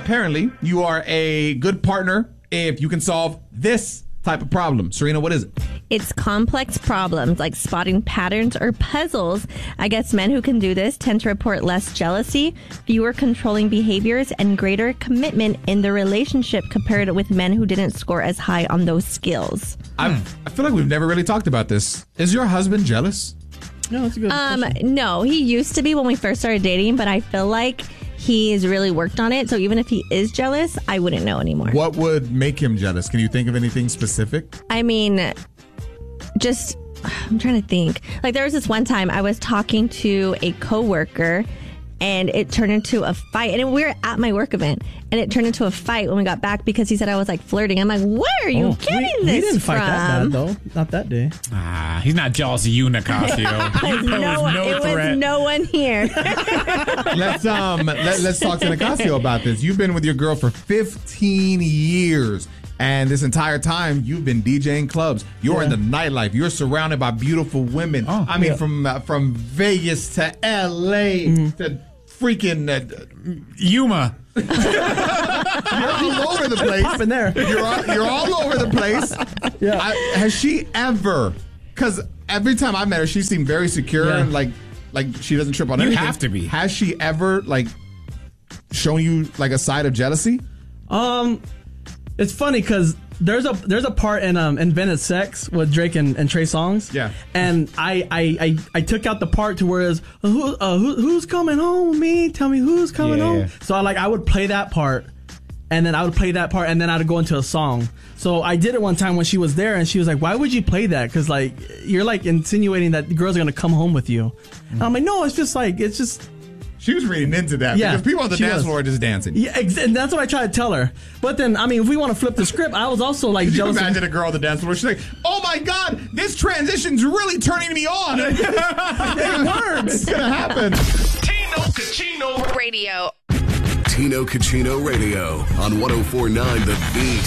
apparently, you are a good partner if you can solve this type of problem. Serena, what is it? It's complex problems like spotting patterns or puzzles. I guess men who can do this tend to report less jealousy, fewer controlling behaviors, and greater commitment in the relationship compared with men who didn't score as high on those skills. I feel like we've never really talked about this. Is your husband jealous? No, that's a good question. No, he used to be when we first started dating, but I feel like he's really worked on it. So even if he is jealous, I wouldn't know anymore. What would make him jealous? Can you think of anything specific? I mean, I'm trying to think. Like, there was this one time I was talking to a coworker and it turned into a fight. And we were at my work event and it turned into a fight when we got back because he said I was like flirting. I'm like, where are you getting this from? We didn't fight that bad, though. Not that day. He's not jealous of you, Nicasio. It was no one here. Let's talk to Nicasio about this. You've been with your girl for 15 years. And this entire time, you've been DJing clubs. You're in the nightlife. You're surrounded by beautiful women. From Vegas to L.A. to freaking Yuma. You're all over the place. Popping there. You're all over the place. Yeah. Has she ever? Because every time I met her, she seemed very secure and like she doesn't trip on anything. You have to be. Has she ever shown you a side of jealousy? It's funny because there's a part in Invented Sex with Drake and Trey Songz. Yeah. And I took out the part to where it's who's coming home with me? Tell me who's coming home. Yeah. So I would play that part, and then I would play that part, and then I'd go into a song. So I did it one time when she was there, and she was like, "Why would you play that? Because you're insinuating that the girls are gonna come home with you." And I'm like, "No, it's just." She was reading into that because people on the dance floor are just dancing. Yeah, and that's what I tried to tell her. But then, if we want to flip the script, I was also jealous. You imagine a girl on the dance floor. She's like, "Oh my God, this transition's really turning me on." It works. It's gonna happen. Tino Cucino Radio. Tino Cucino Radio on 104.9 The Beat.